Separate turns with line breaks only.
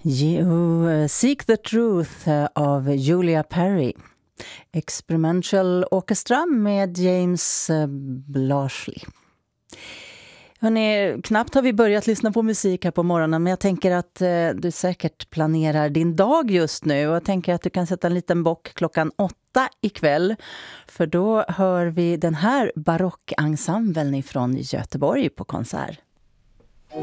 Seek the Truth av Julia Perry. Experimental Orchestra med James Blashley. Hörrni, knappt har vi börjat lyssna på musik här på morgonen, men jag tänker att du säkert planerar din dag just nu. Och jag tänker att du kan sätta en liten bock 8:00 ikväll. För då hör vi den här barockensemblen från Göteborg på konsert.